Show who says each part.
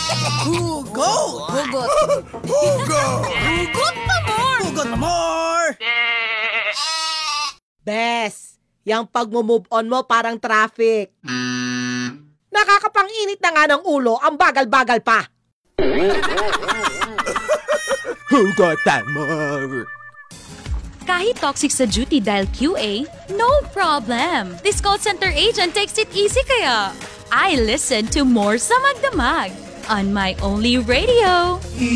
Speaker 1: Hugot!
Speaker 2: Hugot.
Speaker 1: Hugot!
Speaker 2: Hugot pa more!
Speaker 1: Hugot na more!
Speaker 3: Bes, yung pag-move on mo parang traffic. Nakakapanginit na nga ng ulo, ang bagal-bagal pa.
Speaker 1: Hugot na more!
Speaker 4: Kahit toxic sa duty dahil QA, no problem. This call center agent takes it easy kaya. I listen to more sa Magdamag on my only radio.